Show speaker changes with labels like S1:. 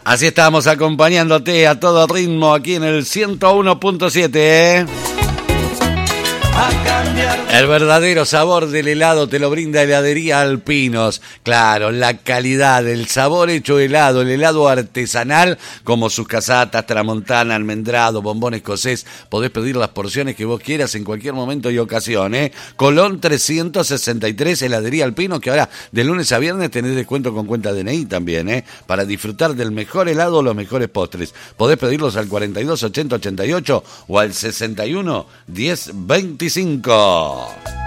S1: Así estamos acompañándote a todo ritmo aquí en el 101.7, ¿eh? El verdadero sabor del helado te lo brinda Heladería Alpinos. Claro, la calidad, el sabor hecho helado, el helado artesanal, como sus casatas, tramontana, almendrado, bombón escocés. Podés pedir las porciones que vos quieras en cualquier momento y ocasión, ¿eh? Colón 363, Heladería Alpinos, que ahora de lunes a viernes tenés descuento con cuenta DNI también, ¿eh? Para disfrutar del mejor helado o los mejores postres. Podés pedirlos al 42 80 88 o al 61 10 25.